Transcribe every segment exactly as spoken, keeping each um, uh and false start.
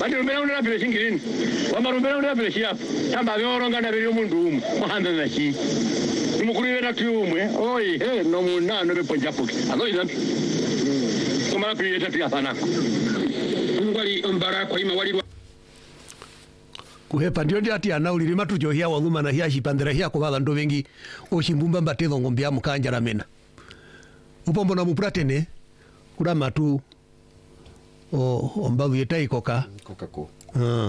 bati rumena unena pile singirini wama rumena unena pile siya tamba vyoronga na vile mundu umu muhanda na shi nimukuriwe na kiumwe oi he no muna no bepo japuki azo izampi kumala pile tatu ya sana ngwali mbara kwa ima wali kuhepa ndio ndio ati anauliri matujo hia waluma na hia shipandera hia kwa ndo wengi oshimbumba mbatezo ngombia mukanja mena upombo na mupratene kura matu o ombavu yeta ikoka koka ko ah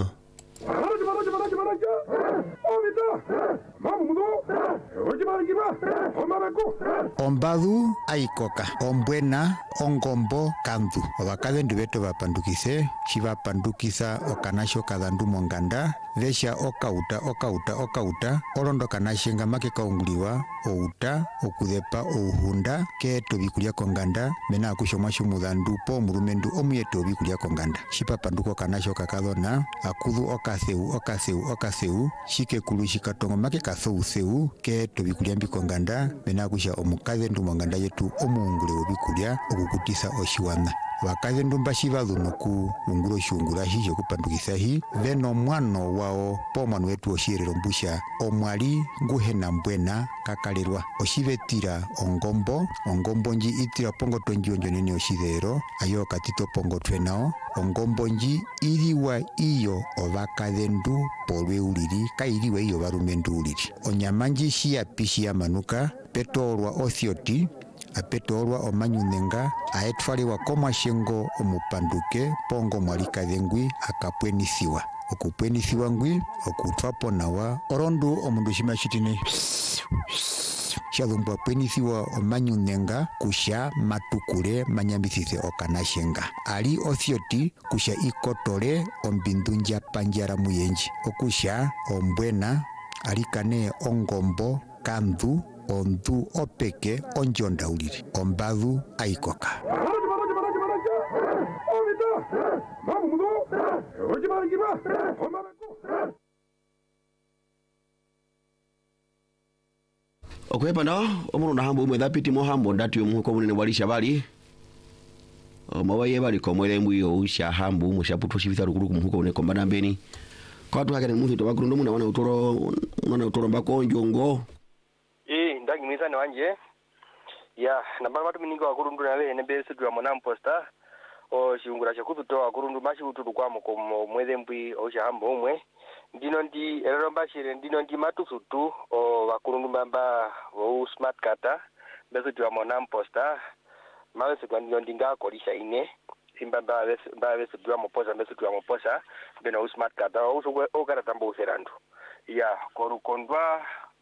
ombadu aikoka ombwena ongombo kandu obakade ndubeto bapandukise shibapandukisa okanasho kadandu monganda vesha okauta okauta okauta orondo kanashinga make kaunguliwa outa okudepa ouhunda keto bikulia konganda mena akushoma shumudandu po murumendu omuyeto bikulia konganda shipapanduko kanasho kakadona akudu okaseu okaseu okaseu shike kulu shikatongo make kasou seu keto bikulia mbikonganda mena akusha omukaze ndu monganda yetu omuungule obikulia okukutisa oshiwana wakaze ndumba shivalunuku ungulo shungura hijo kupandukisa hi veno mwano wao po mwanu wetu oshirero mbusha omwali nguhena mbwena kakalirwa oshivetira ongombo ongombo nji itira pongo tonji onjo nene oshidero ayo katito pongo twenao ongombo nji iriwa iyo ovakaze ndu polwe uliri kairiwa iyo varumendu uliri onyamanji shia pishi ya manuka petolwa othioti apetorwa omanyunenga aetwaliwa komwashengo omupanduke pongo mwalikadhengwi akapwenisiwa okupwenisiwa ngwi okutwapo nawa orondu omundu shimashitine shalumbwa pwenisiwa omanyunenga kusha matukule manyambisise okanashenga ali othioti kusha ikotole ombindunja panjara muyenji okusha ombwena alikane ongombo kandu ondu opeke onjonda uliri ombadu aikoka okwepa na omuru na hambo umwe dhapiti mo hambo ndatu yomu ko munene walisha bali mawaye bali ko mwele mbuyo usha hambo mushaputo shivita rukuru kumuko ne kombana mbeni kwa watu hakene muthi to bakuru ndo muna wana utoro wana utoro mbako njongo eh ndangi misa ne wanje ya namba watu miningo wakurundu na we ne besu twa monam posta o shiungura shakutu to wakurundu mashi utudu kwa mko mwele mbui usha hambo umwe ndino ndi erero mbashire ndino ndi matusutu o wakurundu mbamba o smart kata besu twa monam posta mawe se kwa ndino ndinga kolisha ine simba ba besu ba besu twa moposa besu twa moposa beno o smart kata o so o kara tambo serandu ya korukondwa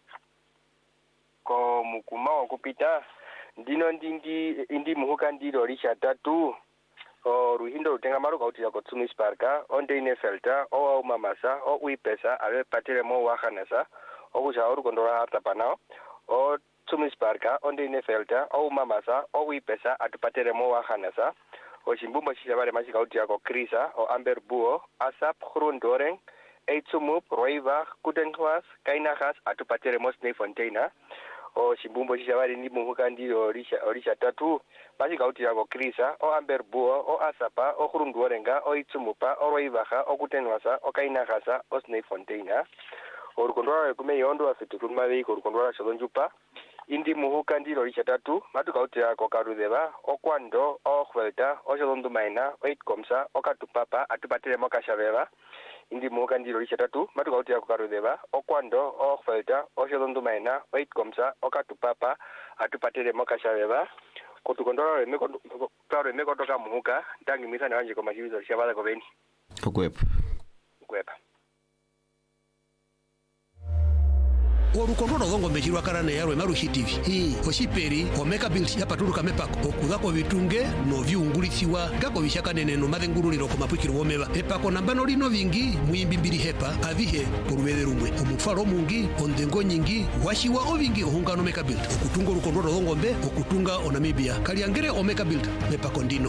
ko mukuma okupita ndino ndindi indi muhuka ndiro risha tatu o ruhindo rutenga maruka utira ko Tsumi Sparka onde ine felta o mamasa o uipesa ave patire mo wahanasa o kuja orukondora harta panao o Tsumi Sparka onde ine felta o mamasa o uipesa atupatire mo wahanasa o shimbumba shishabare mashika utira ko Krisa o Amber Buo asap khurundoreng Eitsumup Roiva Kudenwas Kainahas atupatire mo Snake Fontainer o shimbumbo shishabari ndi muhuka ndiro risha risha tatu basi kauti yako Krisa o Amber Buo o Asapa o Khurunduorenga o Itsumupa o Roivaha o Kutenwasa o Kainahasa o Snake Fontainer o rukondora kume yondo afitukulma vei ko rukondora shodonjupa indi muhuka ndiro risha tatu matu kauti yako Karudeva o Kwando o Khwelta o Shodondumaina o Itkomsa o Katupapa atupatire mo Kashaveva indi muhuka ndiro risha tatu matu kauti yako Karudeva o Kwando o Khwelta o Shodondumaina o Itkomsa o Katupapa atupatire mo Kashaveva kotukondora remeko claro remeko toka muhuka ndangi misa na wanje kwa mashibizo shabala kwa beni okwepa okwepa orukondora zongo mejirwa karane yarwe marushi T V hii oshiperi omeka build yapaturuka mepako okudako bitunge no vyungulisiwa gako bishakanene no mathenguruliro ko mapwikiro womeba epako nambano lino vingi muimbimbiri hepa avihe porubere rumwe omufaro mungi ondengo nyingi washiwa ovingi ohungano meka build okutunga orukondora zongo mbe okutunga onamibia kaliangere omeka build mepako ndino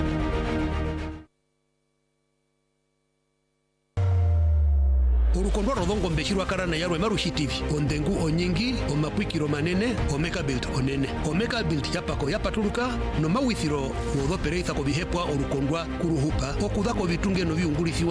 urukondora zongo mbeshirwa karana yarwe marushi T V ondengu onyingi omapwikiro manene omeka build onene omeka build yapako yapatuluka no mawithiro wodopereitha ko bihepwa orukondwa kuruhupa okudako bitunge no byungulisiwa